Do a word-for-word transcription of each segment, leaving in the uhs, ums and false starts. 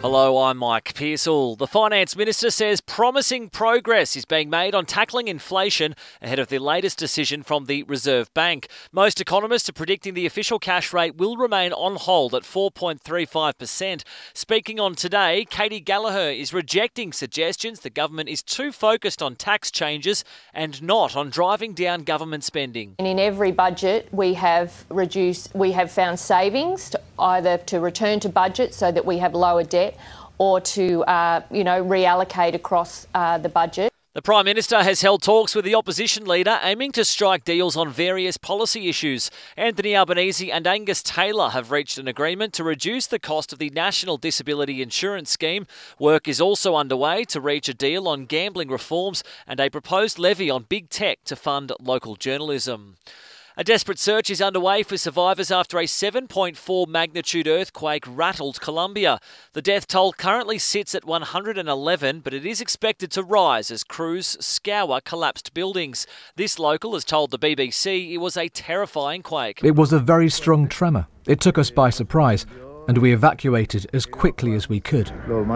Hello, I'm Mike Pearsall. The Finance Minister says promising progress is being made on tackling inflation ahead of the latest decision from the Reserve Bank. Most economists are predicting the official cash rate will remain on hold at four point three five percent. Speaking on Today, Katie Gallagher is rejecting suggestions the government is too focused on tax changes and not on driving down government spending. And in every budget, we have reduced, we have found savings to either to return to budget so that we have lower debt, or to, uh, you know, reallocate across uh, the budget. The Prime Minister has held talks with the opposition leader aiming to strike deals on various policy issues. Anthony Albanese and Angus Taylor have reached an agreement to reduce the cost of the National Disability Insurance Scheme. Work is also underway to reach a deal on gambling reforms and a proposed levy on big tech to fund local journalism. A desperate search is underway for survivors after a seven point four magnitude earthquake rattled Colombia. The death toll currently sits at one hundred eleven, but it is expected to rise as crews scour collapsed buildings. This local has told the B B C it was a terrifying quake. It was a very strong tremor. It took us by surprise, and we evacuated as quickly as we could.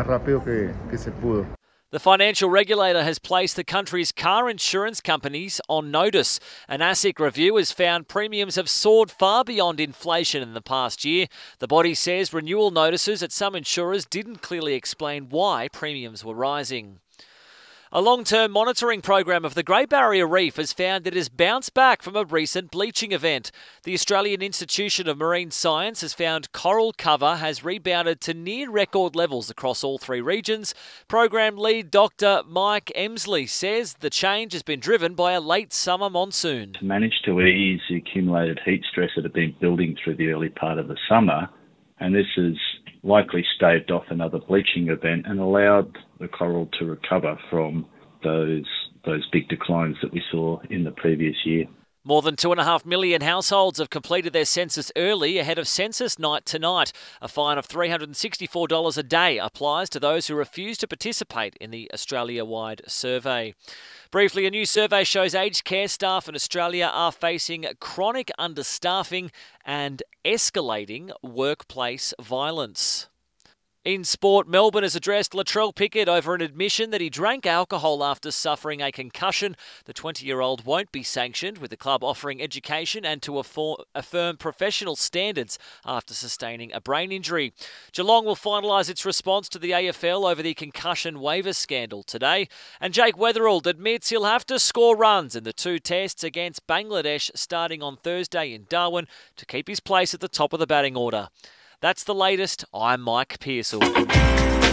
The financial regulator has placed the country's car insurance companies on notice. An ASIC review has found premiums have soared far beyond inflation in the past year. The body says renewal notices at some insurers didn't clearly explain why premiums were rising. A long-term monitoring program of the Great Barrier Reef has found that it has bounced back from a recent bleaching event. The Australian Institution of Marine Science has found coral cover has rebounded to near record levels across all three regions. Program lead Doctor Mike Emsley says the change has been driven by a late summer monsoon. To manage to ease the accumulated heat stress that had been building through the early part of the summer, and this has likely staved off another bleaching event and allowed the coral to recover from those those big declines that we saw in the previous year. More than two and a half million households have completed their census early ahead of census night tonight. A fine of three hundred sixty-four dollars a day applies to those who refuse to participate in the Australia-wide survey. Briefly, a new survey shows aged care staff in Australia are facing chronic understaffing and escalating workplace violence. In sport, Melbourne has addressed Latrell Pickett over an admission that he drank alcohol after suffering a concussion. The twenty-year-old won't be sanctioned, with the club offering education and to affirm professional standards after sustaining a brain injury. Geelong will finalise its response to the A F L over the concussion waiver scandal today. And Jake Weatherald admits he'll have to score runs in the two tests against Bangladesh starting on Thursday in Darwin to keep his place at the top of the batting order. That's the latest. I'm Mike Pearsall.